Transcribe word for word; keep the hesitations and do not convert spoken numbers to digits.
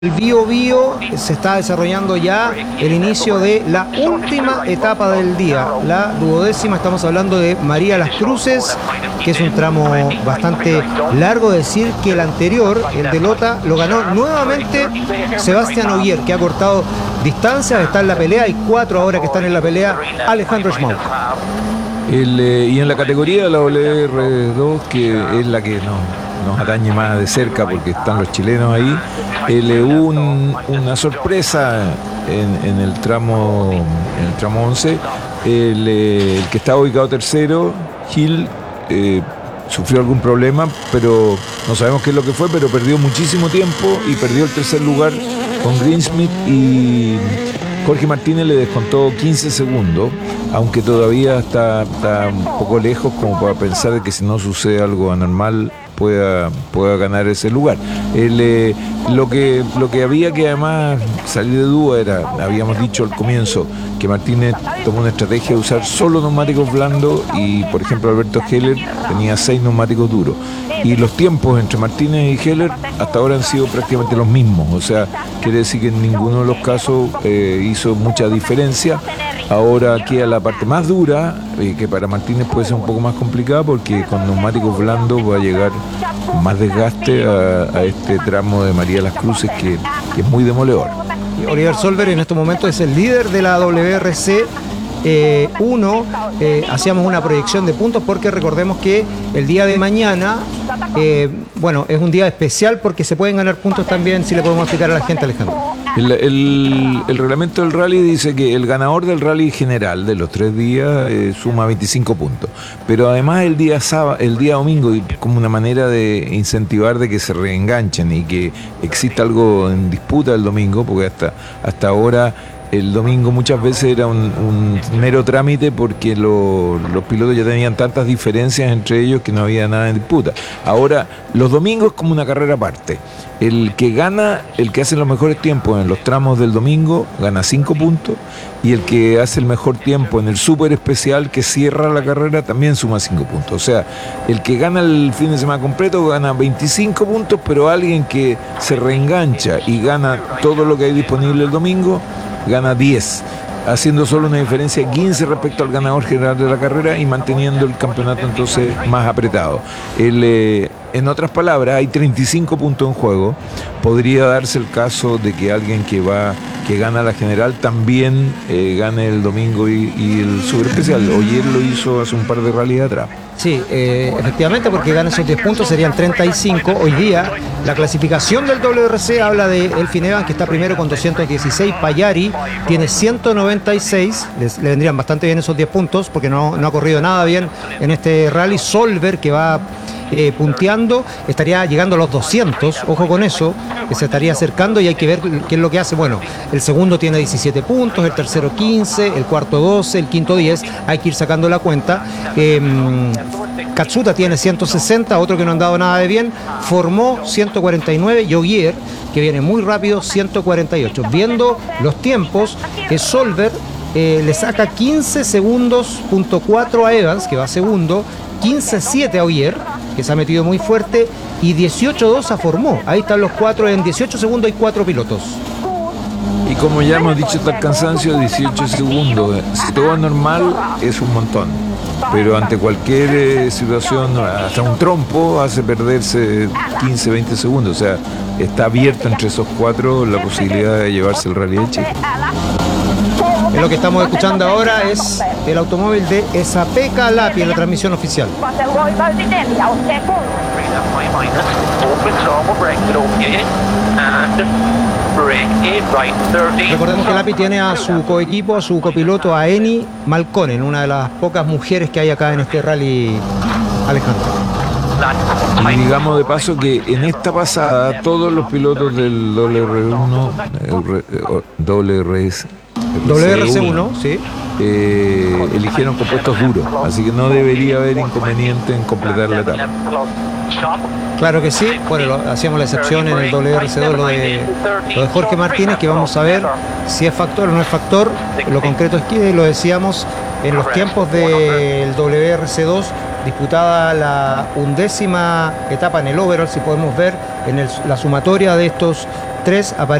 El Bío Bío se está desarrollando ya el inicio de la última etapa del día, la duodécima. Estamos hablando de María Las Cruces, que es un tramo bastante largo. Decir que el anterior, el de Lota, lo ganó nuevamente Sebastián Ogier, que ha cortado distancias, está en la pelea. Hay cuatro ahora que están en la pelea. Alejandro Schmauk. El, eh, y en la categoría de la W R dos, que es la que no, nos atañe más de cerca porque están los chilenos ahí, el, eh, un, una sorpresa en, en el tramo en el tramo once. El, eh, el que estaba ubicado tercero, Gil, eh, sufrió algún problema, pero no sabemos qué es lo que fue, pero perdió muchísimo tiempo y perdió el tercer lugar con Greensmith, y Jorge Martínez le descontó quince segundos, aunque todavía está, está un poco lejos como para pensar de que si no sucede algo anormal pueda, pueda ganar ese lugar. El, eh, lo, que, lo que había que además salir de duda era, habíamos dicho al comienzo, que Martínez tomó una estrategia de usar solo neumáticos blandos y, por ejemplo, Alberto Heller tenía seis neumáticos duros. Y los tiempos entre Martínez y Heller hasta ahora han sido prácticamente los mismos. O sea, quiere decir que en ninguno de los casos eh, hizo mucha diferencia. Ahora queda la parte más dura, eh, que para Martínez puede ser un poco más complicada, porque con neumáticos blandos va a llegar más desgaste a, a este tramo de María Las Cruces, que, que es muy demoledor. Oliver Solberg en estos momentos es el líder de la W R C uno. Eh, hacíamos una proyección de puntos porque recordemos que el día de mañana, eh, bueno, es un día especial porque se pueden ganar puntos también, si le podemos explicar a la gente, Alejandro. El, el, el reglamento del rally dice que el ganador del rally general de los tres días eh, suma veinticinco puntos, pero además el día sábado, el día domingo, como una manera de incentivar de que se reenganchen y que exista algo en disputa el domingo, porque hasta, hasta ahora el domingo muchas veces era un, un mero trámite porque lo, los pilotos ya tenían tantas diferencias entre ellos que no había nada en disputa. Ahora, los domingos es como una carrera aparte. El que gana, el que hace los mejores tiempos en los tramos del domingo, gana cinco puntos, y el que hace el mejor tiempo en el súper especial que cierra la carrera también suma cinco puntos. O sea, el que gana el fin de semana completo gana veinticinco puntos, pero alguien que se reengancha y gana todo lo que hay disponible el domingo, gana diez, haciendo solo una diferencia de quince respecto al ganador general de la carrera y manteniendo el campeonato entonces más apretado. El, eh, en otras palabras, hay treinta y cinco puntos en juego. Podría darse el caso de que alguien que va que gana la general también eh, gane el domingo y, y el super especial. Oyer lo hizo hace un par de rallies atrás. Sí, eh, efectivamente, porque gana esos diez puntos, serían treinta y cinco. Hoy día la clasificación del W R C habla de Elfyn Evans, que está primero con doscientos dieciséis, Payari tiene ciento noventa y seis, les, le vendrían bastante bien esos diez puntos porque no, no ha corrido nada bien en este rally. Solberg, que va eh, punteando, estaría llegando a los doscientos, ojo con eso, que se estaría acercando, y hay que ver qué es lo que hace. Bueno, el segundo tiene diecisiete puntos, el tercero quince, el cuarto doce, el quinto diez, hay que ir sacando la cuenta. Eh, Katsuta tiene ciento sesenta, otro que no han dado nada de bien, formó ciento cuarenta y nueve, y Ogier, que viene muy rápido, ciento cuarenta y ocho. Viendo los tiempos, que Solberg eh, le saca quince segundos punto cuatro a Evans, que va segundo, quince siete a Ogier, que se ha metido muy fuerte, y dieciocho dos a Formó. Ahí están los cuatro, en dieciocho segundos hay cuatro pilotos. Y como ya hemos dicho hasta el cansancio, dieciocho segundos, si todo es normal, es un montón. Pero ante cualquier eh, situación, hasta un trompo hace perderse quince, veinte segundos. O sea, está abierto entre esos cuatro la posibilidad de llevarse el rally de Chile. Lo que estamos escuchando ahora es el automóvil de Esa-Pekka Lappi en la transmisión oficial. Recordemos que Lappi tiene a su coequipo, a su copiloto, a Eni Malkonen, una de las pocas mujeres que hay acá en este rally, Alejandro. Y digamos de paso que en esta pasada todos los pilotos del W R uno, W R S, W R C uno, sí. Eh, eligieron compuestos duros, así que no debería haber inconveniente en completar la etapa. Claro que sí. Bueno, lo, hacíamos la excepción en el W R C dos, lo de, lo de Jorge Martínez, que vamos a ver si es factor o no es factor. Lo concreto es que, lo decíamos, en los tiempos del W R C dos disputada la undécima etapa en el overall. Si podemos ver en el- la sumatoria de estos tres, aparece